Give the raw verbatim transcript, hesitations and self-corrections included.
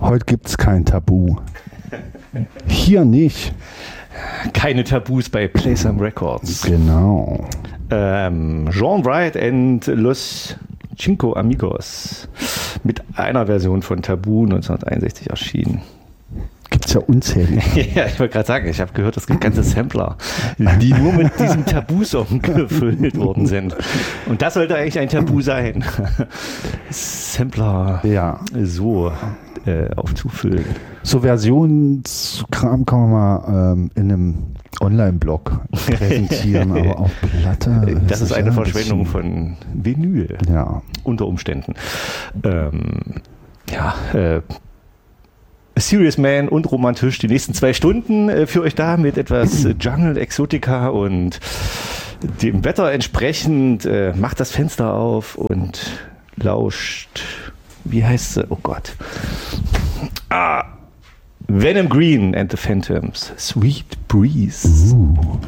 Heute gibt es kein Tabu. Hier nicht. Keine Tabus bei Play Some Records. Genau. Ähm, Jean Wright and Los Cinco Amigos mit einer Version von Tabu neunzehnhunderteinundsechzig erschienen. Gibt es ja unzählige. Ja, ich wollte gerade sagen, ich habe gehört, es gibt ganze Sampler, die nur mit diesem Tabu-Song gefüllt worden sind. Und das sollte eigentlich ein Tabu sein. Sampler Ja. so äh, aufzufüllen. So Versionskram kann man mal ähm, in einem Online-Blog präsentieren, aber auf Platte. Das ist eine ja Verschwendung bisschen, von Vinyl. Ja. Unter Umständen. Ähm, ja, äh, Serious Man und Romantisch die nächsten zwei Stunden äh, für euch da mit etwas äh, Jungle, Exotica und dem Wetter entsprechend. Äh, macht das Fenster auf und lauscht. Wie heißt sie? Oh Gott. Ah, Venom Green and the Phantoms. Sweet Breeze. Uh.